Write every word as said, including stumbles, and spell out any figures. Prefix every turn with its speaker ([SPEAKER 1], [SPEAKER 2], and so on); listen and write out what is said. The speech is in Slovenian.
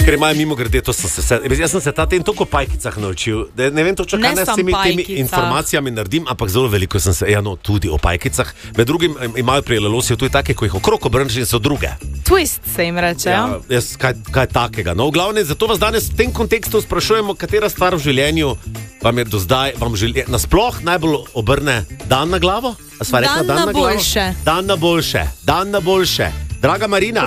[SPEAKER 1] Ker imajo mimo grede, to sem se vse, jaz sem se ta tem toliko pajkicah naučil, da ne vem točno, kaj
[SPEAKER 2] Ne
[SPEAKER 1] ne s
[SPEAKER 2] samo
[SPEAKER 1] temi, temi
[SPEAKER 2] pajkicah.
[SPEAKER 1] informacijami naredim, ampak zelo veliko sem se, ja no, tudi o pajkicah. Med drugim im- imajo pri lelosiju tudi take, ko jih okrog obrneš in so druge.
[SPEAKER 2] Twist se jim reče. Ja.
[SPEAKER 1] Ja, jaz, kaj, kaj takega. No, v glavnem, zato vas danes v tem kontekstu sprašujemo, katera stvar v življenju vam je do zdaj, vam želi, nasploh najbolj obrne dan na glavo? A sva rekla,
[SPEAKER 2] Dan na
[SPEAKER 1] glavo?
[SPEAKER 2] boljše.
[SPEAKER 1] Dan na boljše. Dan na boljše. Draga Marina.